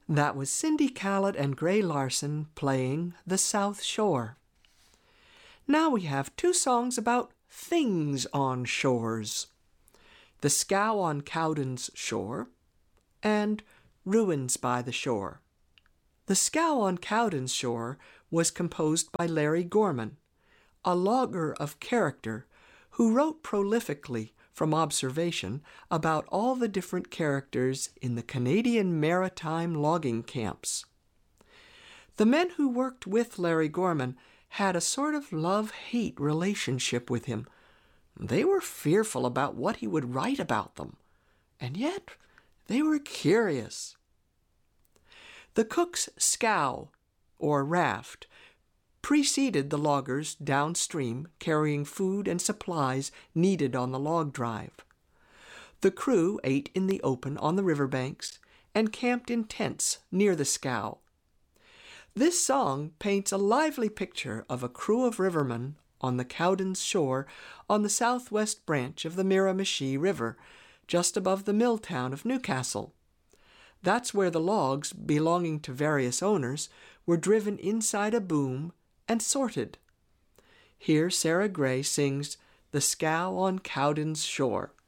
That was Cindy Callett and Gray Larson playing The South Shore. Now we have two songs about things on shores. The Scow on Cowden's Shore and Ruins by the Shore. The Scow on Cowden's Shore was composed by Larry Gorman, a logger of character who wrote prolifically from observation about all the different characters in the Canadian maritime logging camps. The men who worked with Larry Gorman had a sort of love-hate relationship with him. They were fearful about what he would write about them, and yet they were curious. The cook's scow, or raft, preceded the loggers downstream carrying food and supplies needed on the log drive. The crew ate in the open on the riverbanks and camped in tents near the scow. This song paints a lively picture of a crew of rivermen on the Cowden's shore on the southwest branch of the Miramichi River, just above the mill town of Newcastle. That's where the logs, belonging to various owners, were driven inside a boom and sorted. Here Sarah Gray sings The Scow on Cowden's Shore.